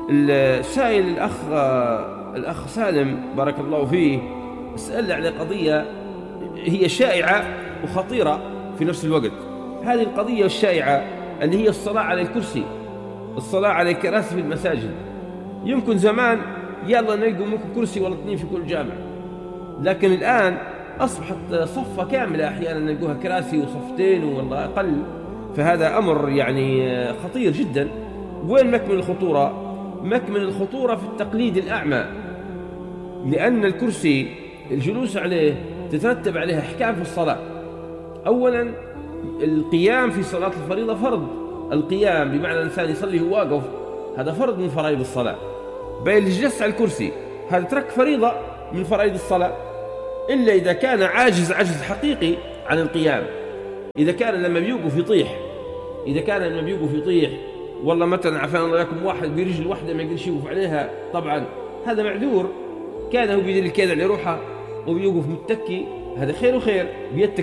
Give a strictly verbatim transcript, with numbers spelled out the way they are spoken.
السائل الأخ الأخ سالم بارك الله فيه سأل على قضية هي شائعة وخطيرة في نفس الوقت. هذه القضية الشائعة اللي هي الصلاة على الكرسي، الصلاة على الكراسي في المساجد. يمكن زمان يلا نلقوا ممكن كرسي ولا اثنين في كل جامع، لكن الآن أصبحت صفة كاملة، أحيانا نلقوها كراسي وصفتين والله أقل. فهذا أمر يعني خطير جدا. وين مكمن الخطورة؟ مكمن الخطورة في التقليد الأعمى، لأن الكرسي الجلوس عليه تترتب عليها أحكام في الصلاة. أولا القيام في صلاة الفريضة فرض، القيام بمعنى الإنسان يصلي هو واقف، هذا فرض من فرائض الصلاة. بل الجلوس على الكرسي هذا ترك فريضة من فرائض الصلاة، إلا إذا كان عاجز عجز حقيقي عن القيام. إذا كان لما بيوقف يطيح، إذا كان لما بيوقف يطيح والله مثلا عفان الله ياكم واحد برجل واحدة ما يقدرش يوقف عليها، طبعا هذا معذور. كان هو بيدير الكذا لروحه وبيوقف متكي، هذا خير وخير بيتكي